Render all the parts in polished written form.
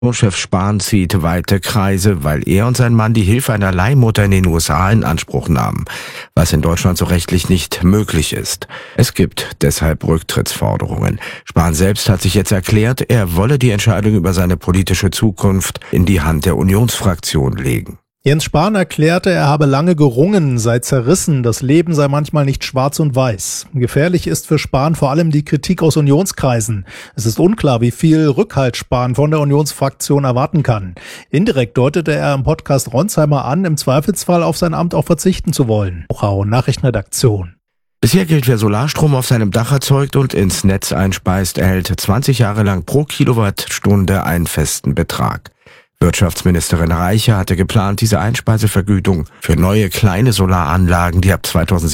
Chef Spahn zieht weite Kreise, weil er und sein Mann die Hilfe einer Leihmutter in den USA in Anspruch nahmen, was in Deutschland so rechtlich nicht möglich ist. Es gibt deshalb Rücktrittsforderungen. Spahn selbst hat sich jetzt erklärt, er wolle die Entscheidung über seine politische Zukunft in die Hand der Unionsfraktion legen. Jens Spahn erklärte, er habe lange gerungen, sei zerrissen, das Leben sei manchmal nicht schwarz und weiß. Gefährlich ist für Spahn vor allem die Kritik aus Unionskreisen. Es ist unklar, wie viel Rückhalt Spahn von der Unionsfraktion erwarten kann. Indirekt deutete er im Podcast Ronsheimer an, im Zweifelsfall auf sein Amt auch verzichten zu wollen. Nachrichtenredaktion. Bisher gilt, wer Solarstrom auf seinem Dach erzeugt und ins Netz einspeist, erhält 20 Jahre lang pro Kilowattstunde einen festen Betrag. Wirtschaftsministerin Reiche hatte geplant, diese Einspeisevergütung für neue kleine Solaranlagen, die ab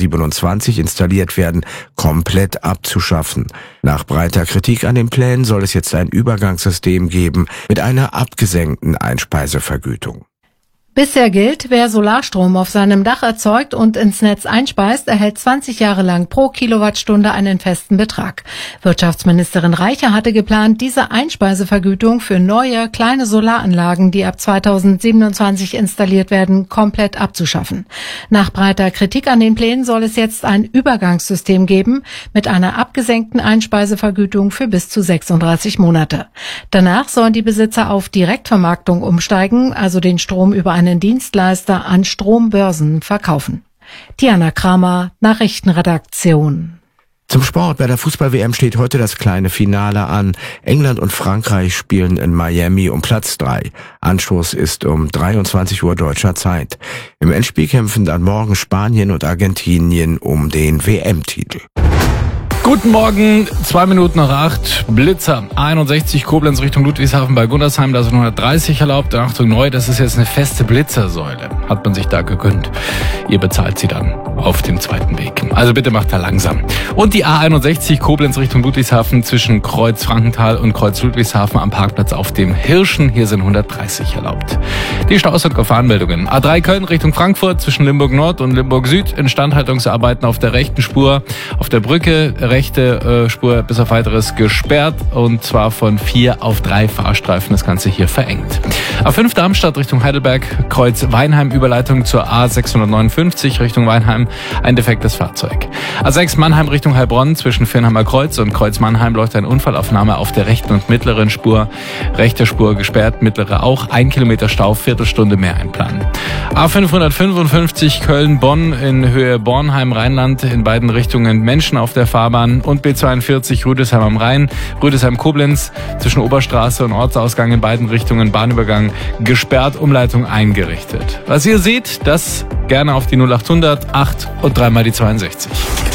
2027 installiert werden, komplett abzuschaffen. Nach breiter Kritik an den Plänen soll es jetzt ein Übergangssystem geben mit einer abgesenkten Einspeisevergütung. Bisher gilt, wer Solarstrom auf seinem Dach erzeugt und ins Netz einspeist, erhält 20 Jahre lang pro Kilowattstunde einen festen Betrag. Wirtschaftsministerin Reiche hatte geplant, diese Einspeisevergütung für neue, kleine Solaranlagen, die ab 2027 installiert werden, komplett abzuschaffen. Nach breiter Kritik an den Plänen soll es jetzt ein Übergangssystem geben mit einer abgesenkten Einspeisevergütung für bis zu 36 Monate. Danach sollen die Besitzer auf Direktvermarktung umsteigen, also den Strom über einen Dienstleister an Strombörsen verkaufen. Diana Kramer, Nachrichtenredaktion. Zum Sport. Bei der Fußball-WM steht heute das kleine Finale an. England und Frankreich spielen in Miami um Platz 3. Anstoß ist um 23 Uhr deutscher Zeit. Im Endspiel kämpfen dann morgen Spanien und Argentinien um den WM-Titel. Guten Morgen, 2 Minuten nach 8, Blitzer, A61 Koblenz Richtung Ludwigshafen bei Gundersheim, da sind 130 erlaubt. Achtung, neu, das ist jetzt eine feste Blitzersäule, hat man sich da gegönnt. Ihr bezahlt sie dann auf dem zweiten Weg. Also bitte macht da langsam. Und die A61 Koblenz Richtung Ludwigshafen zwischen Kreuz Frankenthal und Kreuz Ludwigshafen am Parkplatz auf dem Hirschen, hier sind 130 erlaubt. Die Staus- und Gefahrenmeldungen. A3 Köln Richtung Frankfurt zwischen Limburg Nord und Limburg Süd, Instandhaltungsarbeiten auf der rechten Spur, auf der Brücke, rechte Spur bis auf weiteres gesperrt und zwar von 4 auf 3 Fahrstreifen, das Ganze hier verengt. A5 Darmstadt Richtung Heidelberg, Kreuz Weinheim, Überleitung zur A659 Richtung Weinheim, ein defektes Fahrzeug. A6 Mannheim Richtung Heilbronn zwischen Firnheimer Kreuz und Kreuz Mannheim läuft eine Unfallaufnahme auf der rechten und mittleren Spur, rechte Spur gesperrt, mittlere auch, 1 Kilometer Stau, Viertelstunde mehr einplanen. A555 Köln-Bonn in Höhe Bornheim, Rheinland, in beiden Richtungen Menschen auf der Fahrbahn und B42 Rüdesheim am Rhein, Rüdesheim-Koblenz zwischen Oberstraße und Ortsausgang in beiden Richtungen Bahnübergang gesperrt, Umleitung eingerichtet. Was ihr seht, das gerne auf die 0800 8 und 3 mal die 62.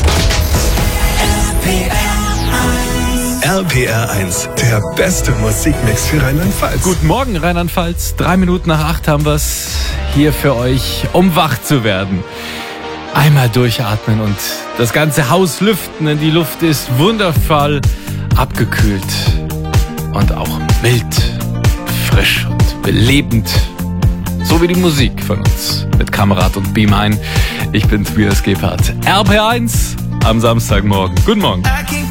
RPR 1, der beste Musikmix für Rheinland-Pfalz. Guten Morgen, Rheinland-Pfalz. 3 Minuten nach 8 haben wir es hier für euch, um wach zu werden. Einmal durchatmen und das ganze Haus lüften, denn die Luft ist wundervoll abgekühlt und auch mild, frisch und belebend. So wie die Musik von uns mit Kamerad und Beam ein. Ich bin Tobias Gebhardt. RPR 1 am Samstagmorgen. Guten Morgen.